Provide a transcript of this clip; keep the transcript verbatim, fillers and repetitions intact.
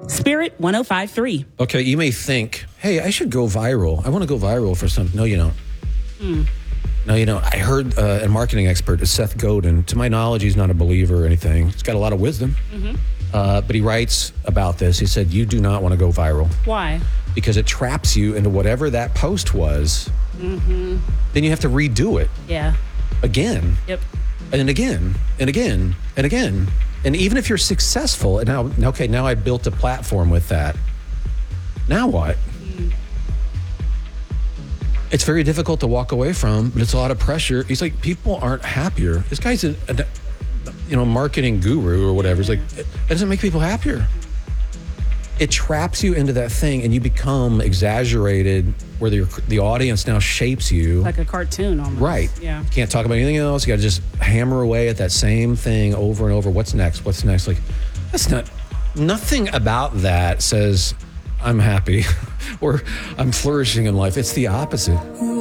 Spirit one oh five point three. Okay, you may think, hey, I should go viral. I want to go viral for something. No, you don't. Mm. No, you don't. I heard uh, a marketing expert, Seth Godin. To my knowledge, he's not a believer or anything. He's got a lot of wisdom. Mm-hmm. Uh, but he writes about this. He said, you do not want to go viral. Why? Because it traps you into whatever that post was. Mm-hmm. Then you have to redo it. Yeah. Again. Yep. And again. And again. And again. And even if you're successful, and now, okay, now I built a platform with that. Now what? Mm. It's very difficult to walk away from, but it's a lot of pressure. He's like, people aren't happier. This guy's a, a you know, marketing guru or whatever. It's like, it doesn't make people happier. It traps you into that thing, and you become exaggerated, where the, the audience now shapes you. Like a cartoon almost. Right. Yeah. You can't talk about anything else. You got to just hammer away at that same thing over and over. What's next? What's next? Like, that's not, nothing about that says I'm happy or I'm flourishing in life. It's the opposite.